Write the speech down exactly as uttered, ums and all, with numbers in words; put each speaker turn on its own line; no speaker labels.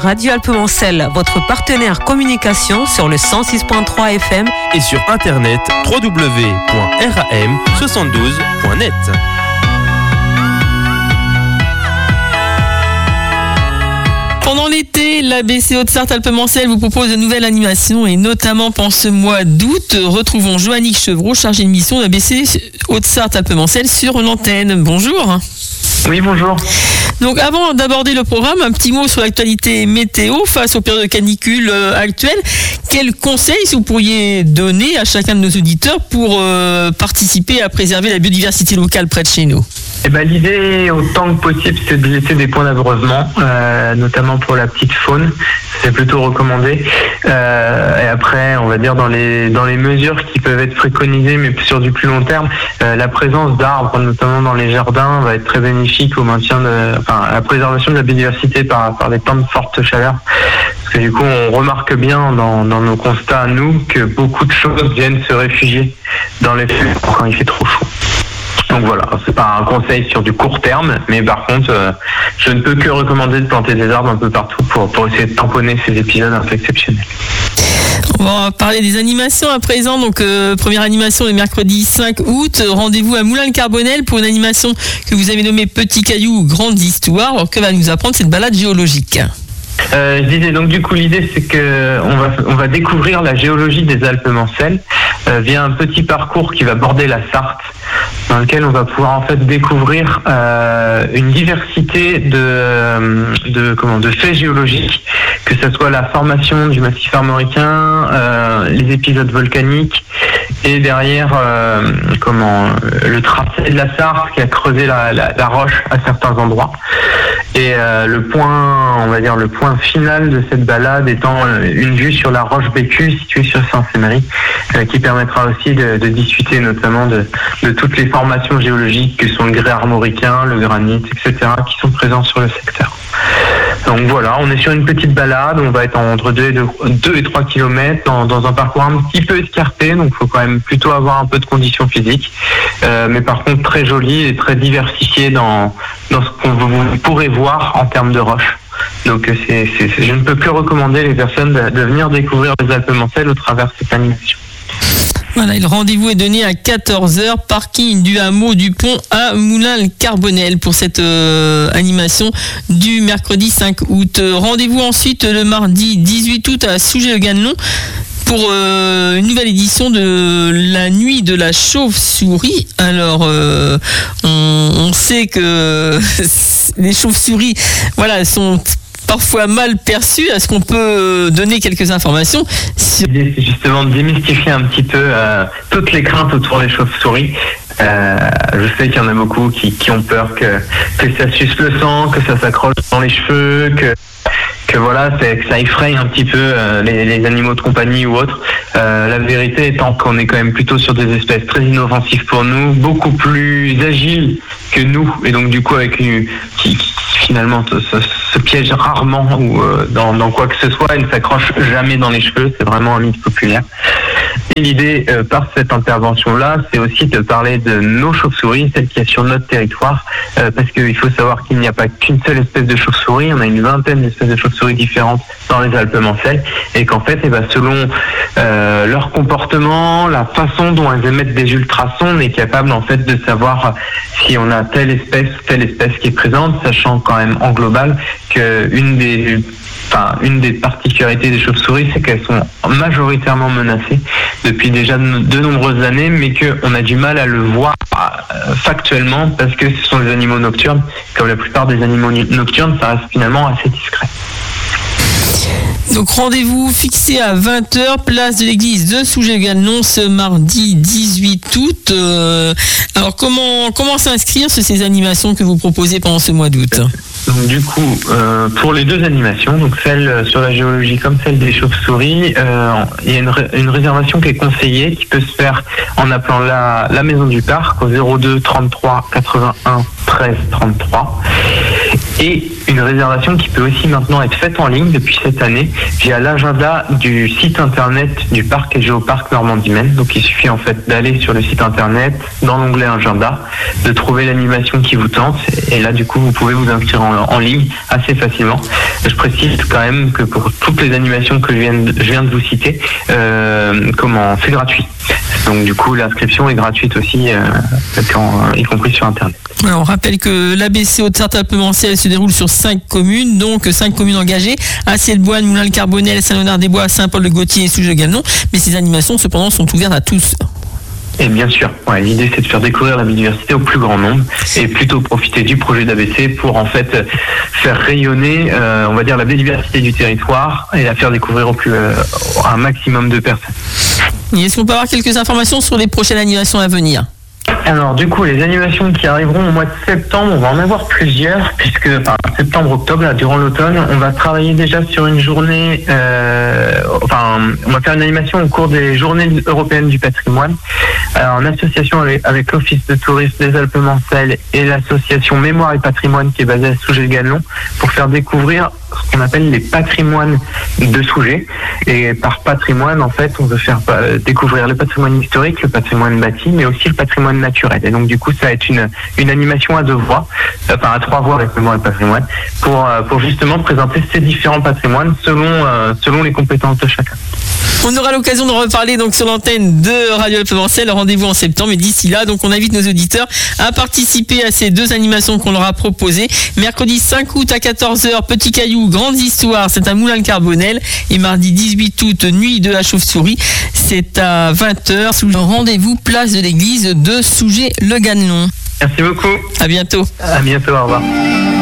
Radio Alpes-Mancel, votre partenaire communication sur le cent six point trois F M
et sur internet w w w point ram soixante-douze point net.
Pendant l'été, l'A B C Haute-Sarthe-Alpes-Mancel vous propose de nouvelles animations et notamment pendant ce mois d'août, retrouvons Joannick Chevreau, chargée de mission de l'A B C Haute-Sarthe-Alpes-Mancel sur l'antenne. Bonjour.
Oui, bonjour.
Donc avant d'aborder le programme, un petit mot sur l'actualité météo face aux périodes de canicule euh, actuelles. Quels conseils vous pourriez donner à chacun de nos auditeurs pour euh, participer à préserver la biodiversité locale près de chez nous ?
Eh ben, l'idée, autant que possible, c'est de laisser des points d'abreuvement, euh, notamment pour la petite faune. C'est plutôt recommandé. Euh, et après, on va dire dans les dans les mesures qui peuvent être préconisées, mais sur du plus long terme, euh, la présence d'arbres, notamment dans les jardins, va être très bénéfique au maintien de, enfin, à la préservation de la biodiversité par par les temps de forte chaleur. Parce que du coup, on remarque bien dans dans nos constats à nous que beaucoup de choses viennent se réfugier dans les feuilles quand il fait trop chaud. Donc voilà, c'est pas un conseil sur du court terme, mais par contre, euh, je ne peux que recommander de planter des arbres un peu partout pour, pour essayer de tamponner ces épisodes un peu exceptionnels.
On va parler des animations à présent. Donc, euh, première animation le mercredi cinq août. Rendez-vous à Moulins-le-Carbonel pour une animation que vous avez nommée Petit Caillou, Grandes Histoires. Alors, que va nous apprendre cette balade géologique ?
Euh, je disais donc du coup l'idée c'est que on va on va découvrir la géologie des Alpes-Mancel euh, via un petit parcours qui va border la Sarthe, dans lequel on va pouvoir en fait découvrir euh, une diversité de de comment de faits géologiques, que ce soit la formation du massif armoricain, euh, les épisodes volcaniques et derrière euh, comment le tracé de la Sarthe qui a creusé la, la, la roche à certains endroits. Et euh, le point, on va dire le point final de cette balade étant une vue sur la roche Bécu située sur Saint-Séméry, euh, qui permettra aussi de, de discuter notamment de, de toutes les formations géologiques que sont le grès armoricain, le granit, et cetera, qui sont présents sur le secteur. Donc voilà, on est sur une petite balade, on va être entre deux et trois kilomètres dans, dans un parcours un petit peu escarpé, donc il faut quand même plutôt avoir un peu de conditions physiques, euh, mais par contre très joli et très diversifié dans, dans ce qu'on vous pourrez voir en termes de roches. Donc c'est, c'est, je ne peux que recommander les personnes de, de venir découvrir les Alpes-Mancel au travers de cette animation.
Voilà, le rendez-vous est donné à quatorze heures, parking du hameau du Pont à Moulins-le-Carbonel pour cette euh, animation du mercredi cinq août. Rendez-vous ensuite le mardi dix-huit août à Souget-le-Ganelon pour euh, une nouvelle édition de la nuit de la chauve-souris. Alors, euh, on, on sait que les chauves-souris, voilà, sont parfois mal perçues. Est-ce qu'on peut donner quelques informations sur...
L'idée, c'est justement de démystifier un petit peu euh, toutes les craintes autour des chauves-souris. Euh, je sais qu'il y en a beaucoup qui, qui ont peur que, que ça suce le sang, que ça s'accroche dans les cheveux, que que voilà, c'est, que ça effraie un petit peu euh, les, les animaux de compagnie ou autres. Euh, la vérité étant qu'on est quand même plutôt sur des espèces très inoffensives pour nous, beaucoup plus agiles que nous, et donc du coup avec une, qui, qui finalement se, se, se piège rarement ou euh, dans, dans quoi que ce soit, elle ne s'accroche jamais dans les cheveux, c'est vraiment un mythe populaire. Et l'idée euh, par cette intervention-là, c'est aussi de parler de nos chauves-souris, celles qu'il y a sur notre territoire, euh, parce qu'il faut savoir qu'il n'y a pas qu'une seule espèce de chauve-souris, on a une vingtaine d'espèces de chauves-souris différentes dans les Alpes-Mancel, et qu'en fait, eh ben, selon euh, leur comportement, la façon dont elles émettent des ultrasons, on est capable en fait de savoir si on a telle espèce ou telle espèce qui est présente, sachant quand même en global qu'une des Enfin, une des particularités des chauves-souris, c'est qu'elles sont majoritairement menacées depuis déjà de nombreuses années, mais qu'on a du mal à le voir euh, factuellement parce que ce sont des animaux nocturnes. Comme la plupart des animaux nocturnes, ça reste finalement assez discret.
Donc rendez-vous fixé à vingt heures, place de l'église de Souget-le-Ganelon ce mardi dix-huit août. Euh, alors comment, comment s'inscrire sur ces animations que vous proposez pendant ce mois d'août ?
Donc du coup, euh, pour les deux animations, donc celle sur la géologie comme celle des chauves-souris, euh, il y a une, ré- une réservation qui est conseillée, qui peut se faire en appelant la, la Maison du Parc au zéro deux trente-trois quatre-vingt-un treize trente-trois. Et une réservation qui peut aussi maintenant être faite en ligne depuis cette année via l'agenda du site internet du parc et géoparc Normandie-Maine. Donc il suffit en fait d'aller sur le site internet, dans l'onglet agenda, de trouver l'animation qui vous tente. Et là du coup vous pouvez vous inscrire en, en ligne assez facilement. Je précise quand même que pour toutes les animations que je viens de, je viens de vous citer, euh, comment, c'est gratuit. Donc du coup l'inscription est gratuite aussi, euh, quand, y compris sur internet.
Alors, on rappelle que l'A B C Haute-Sarthe-Alpes-Mancel se déroule sur cinq communes, donc cinq communes engagées, Aciel-Boine, Moulins-le-Carbonel, Saint-Léonard-des-Bois, Saint-Paul-de-Gautier et Souges-le-Galenon. Mais ces animations cependant sont ouvertes à tous.
Et bien sûr, ouais, l'idée c'est de faire découvrir la biodiversité au plus grand nombre et plutôt profiter du projet d'A B C pour en fait faire rayonner, euh, on va dire, la biodiversité du territoire et la faire découvrir au plus euh, un maximum de personnes.
Et est-ce qu'on peut avoir quelques informations sur les prochaines animations à venir ?
Alors du coup, les animations qui arriveront au mois de septembre, on va en avoir plusieurs, puisque enfin, septembre-octobre, là, durant l'automne, on va travailler déjà sur une journée, euh, enfin, on va faire une animation au cours des journées européennes du patrimoine, euh, en association avec, avec l'Office de tourisme des Alpes-Mancel et l'association Mémoire et Patrimoine qui est basée à Souges-le-Galenon, pour faire découvrir ce qu'on appelle les patrimoines de Souges. Et par patrimoine, en fait, on veut faire euh, découvrir le patrimoine historique, le patrimoine bâti, mais aussi le patrimoine naturel. Et donc, du coup, ça va être une, une animation à deux voix, enfin à trois voix avec Mémoire et Patrimoine, pour, euh, pour justement présenter ces différents patrimoines selon, euh, selon les compétences de chacun.
On aura l'occasion de reparler donc sur l'antenne de Radio Alpes-Mancel. Rendez-vous en septembre. Et d'ici là, donc on invite nos auditeurs à participer à ces deux animations qu'on leur a proposées. Mercredi cinq août à quatorze heures, Petit Caillou, Grandes Histoires, c'est à Moulins-le-Carbonel. Et mardi dix-huit août, Nuit de la Chauve-souris, c'est à vingt heures. Rendez-vous place de l'église de Souges-le-Galenon.
Merci beaucoup.
À bientôt.
À bientôt, au revoir.